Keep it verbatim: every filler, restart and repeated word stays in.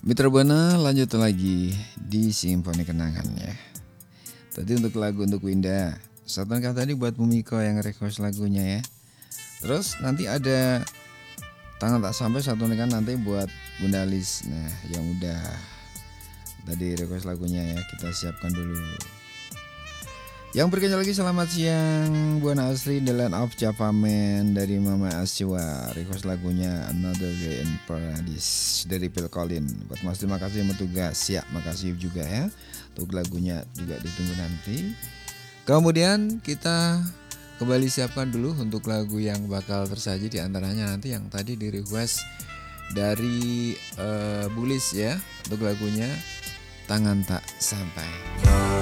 Mitra Buana lanjut lagi di Simfoni Kenangan ya. Tadi untuk lagu untuk Winda, satuan kata tadi buat Mumiko yang request lagunya ya. Terus nanti ada Tangan Tak Sampai satu kan nanti buat Bunda Lis. Nah yang udah tadi request lagunya ya, kita siapkan dulu. Yang berikutnya lagi selamat siang Buana Asri, The Land of Java Man dari Mama Aswa, request lagunya Another Day in Paradise dari Phil Collins. Buat Mas terima kasih yang bertugas, ya makasih juga ya. Untuk lagunya juga ditunggu nanti. Kemudian kita kembali siapkan dulu untuk lagu yang bakal tersaji, di antaranya nanti yang tadi di request dari uh, Bulis ya, untuk lagunya Tangan Tak Sampai.